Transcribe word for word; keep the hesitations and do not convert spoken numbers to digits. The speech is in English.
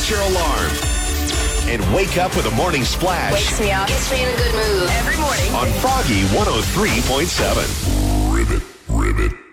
Set your alarm and wake up with a morning splash. Wakes me up. Gets me in a good mood. Every morning. On Froggy one oh three point seven. Ribbit, ribbit.